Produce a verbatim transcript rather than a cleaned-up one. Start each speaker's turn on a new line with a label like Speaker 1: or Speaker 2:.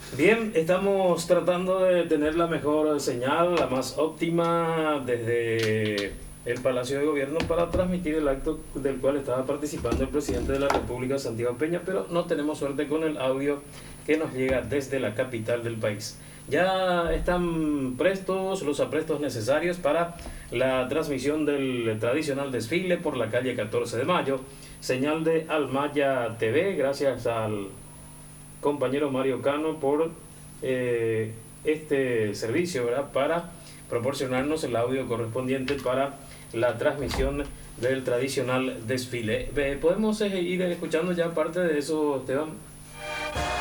Speaker 1: Bien, estamos tratando de tener la mejor señal, la más óptima desde el Palacio de Gobierno para transmitir el acto del cual estaba participando el presidente de la República, Santiago Peña, pero no tenemos suerte con el audio que nos llega desde la capital del país. Ya están prestos los aprestos necesarios para la transmisión del tradicional desfile por la calle catorce de mayo, señal de Almaya T V, gracias al compañero Mario Cano por eh, este servicio, ¿verdad?, para proporcionarnos el audio correspondiente para la transmisión del tradicional desfile. Eh, podemos eh, ir escuchando ya parte de eso, Esteban.